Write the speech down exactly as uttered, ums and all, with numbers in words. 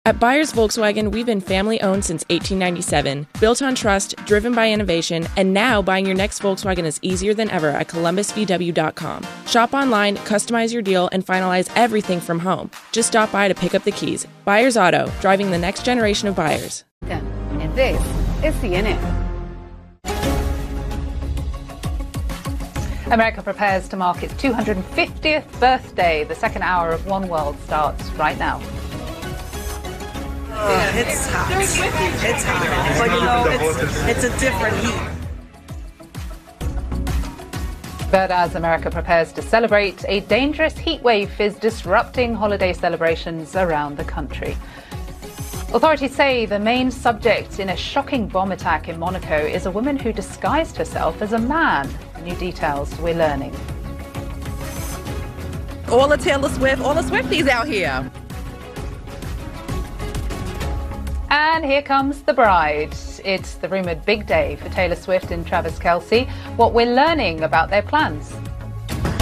At Byers Volkswagen, we've been family-owned since eighteen ninety-seven, built on trust, driven by innovation, and now buying your next Volkswagen is easier than ever at columbus v w dot com. Shop online, customize your deal, and finalize everything from home. Just stop by to pick up the keys. Byers Auto, driving the next generation of buyers. And this is C N N. America prepares to mark its two hundred fiftieth birthday. The second hour of One World starts right now. Uh, it's hot. It's hot. But you know, it's, it's a different heat. But as America prepares to celebrate, a dangerous heat wave is disrupting holiday celebrations around the country. Authorities say the main subject in a shocking bomb attack in Monaco is a woman who disguised herself as a man. New details we're learning. All the Taylor Swift, all the Swifties out here. And here comes the bride. It's the rumoured big day for Taylor Swift and Travis Kelce. What we're learning about their plans.